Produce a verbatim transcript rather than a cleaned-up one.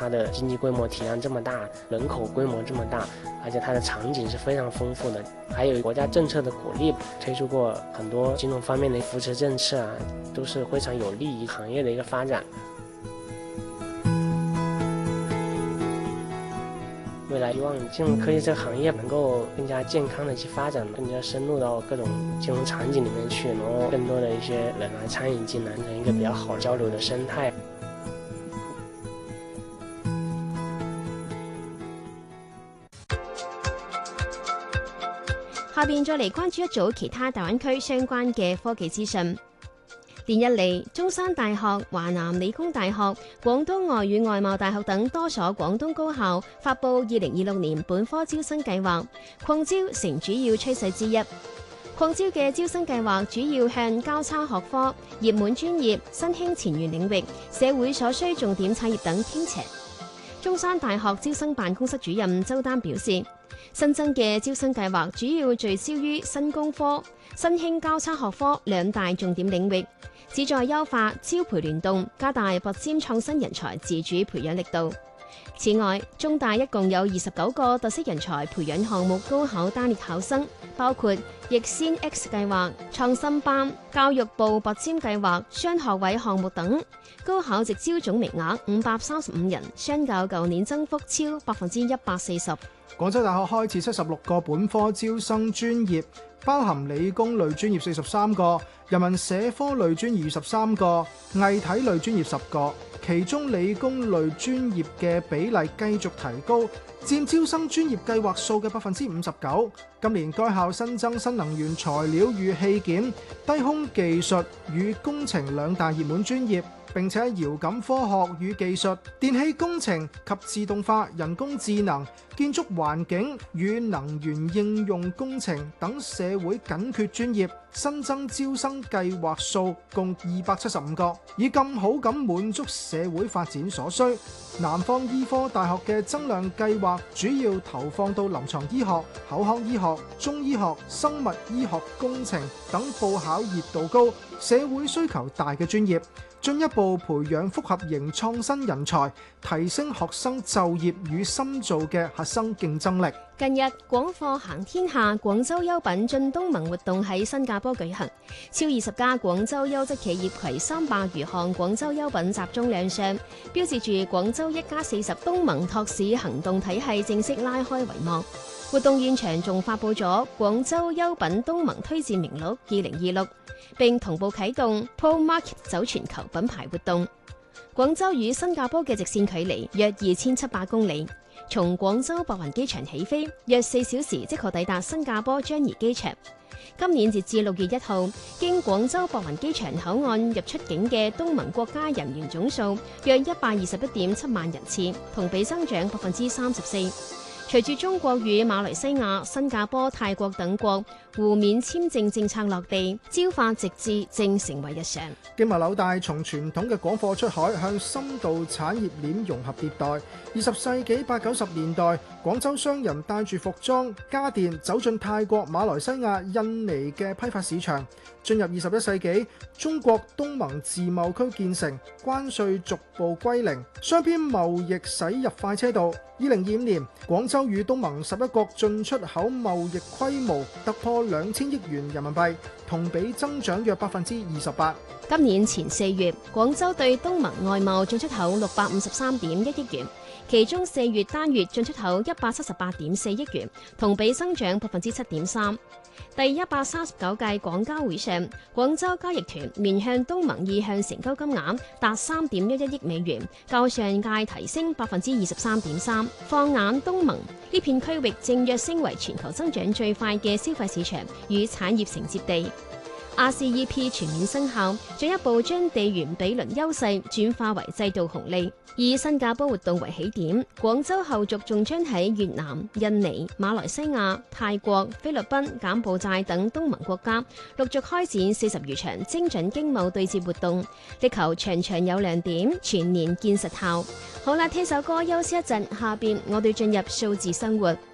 它的经济规模体量这么大，人口规模这么大，而且它的场景是非常丰富的，还有国家政策的鼓励，推出过很多金融方面的扶持政策啊，都是非常有利于行业的一个发展。未来希望金融科技这个行业能够更加健康的去发展，更加深入到各种金融场景里面去，然后更多的一些人来参与进来，成一个比较好交流的生态。 下邊再嚟關注一組其他大灣區相關嘅科技資訊。連日嚟，中山大學、華南理工大學、廣東外語外貿大學等多所廣東高校發布二零二六年本科招生計劃，擴招成主要趨勢之一。擴招嘅招生計劃主要向交叉學科、熱門專業、新興前沿領域、社會所需重點產業等傾斜。中山大學招生辦公室主任周丹表示，新增嘅招生計劃主要聚焦於新工科、新興交叉學科兩大重點領域，旨在優化招培聯動，加大拔尖創新人才自主培養力度。此外，中大一共有二十九個特色人才培養項目高考單列考生，包括逆先 X 計劃、創新班、教育部拔尖計劃、雙學位項目等。高考直招總名額五百三十五人，相較舊年增幅超百分之一百四十。 廣州大學開設七十六個本科招生專業，包含理工類專業四十三個、人文社科類專業二十三個、藝體類專業十個。其中理工類專業嘅比例繼續提高，佔招生專業計劃數嘅百分之五十九。今年該校新增新能源材料與器件、低空技術與工程兩大熱門專業，並且喺遙感科學與技術、電氣工程及自動化、人工智能、建築環境與能源應用工程等社會緊缺專業新增招生計劃數共二百七十五個，以更好咁滿足社會發展所需。南方醫科大學嘅增量計劃主要投放到臨床醫學、口腔醫學、中醫學、生物醫學工程等報考熱度高、社會需求大嘅專業，進一步培養複合型創新人才，提升學生就業與深造嘅核心競爭力。 近日，廣貨行天下廣州優品進東盟活動喺新加坡舉行，超二十家廣州優質企業攜三百餘項廣州優品集中亮相，標誌住廣州一加四十東盟拓市行動體系正式拉開帷幕。活動現場仲發佈咗廣州優品東盟推薦名錄二零二六，並同步啟動 Pro Market 走全球品牌活動。廣州與新加坡嘅直線距離約二千七百公里，從廣州白雲機場起飛，約四小時即可抵達新加坡樟宜機場。今年截至六月一號，經廣州白雲機場口岸入出境嘅東盟國家人員總數約一百二十一點七萬人次，同比增長百分之三十四。隨住中國與馬來西亞、新加坡、泰國等國互免簽證政策落地，招化直至正成為日常。 經貿紐帶從傳統嘅廣貨出海向深度產業鏈融合迭代。二十世紀八九十年代，廣州商人帶住服裝、家電走進泰國、馬來西亞、印尼嘅批發市場。進入二十一世紀，中國東盟自貿區建成，關稅逐步歸零，雙邊貿易駛入快車道。二零二五年，廣州與東盟十一國進出口貿易規模突破兩千億元人民幣，同比增長約百分之二十八。 今年前四月，廣州對東盟外貿進出口六百五十三點一億元，其中四月單月進出口一百七十八點四億元，同比增長百分之七點三。第一百三十九屆廣交會上，廣州交易團面向東盟意向成交金額達三點一一億美元，較上屆提升百分之二十三點三。放眼東盟呢片區域，正躍升為全球增長最快嘅消費市場與產業承接地。R C E P 全面生效，進一步將地緣比鄰優勢轉化為制度紅利。以新加坡活動為起點，廣州後續仲將喺越南、印尼、馬來西亞、泰國、菲律賓、柬埔寨等東盟國家陸續開展四十餘場精準經貿對接活動，力求場場有亮點，全年見實效。好啦，聽首歌休息一陣，下邊我哋進入數字生活。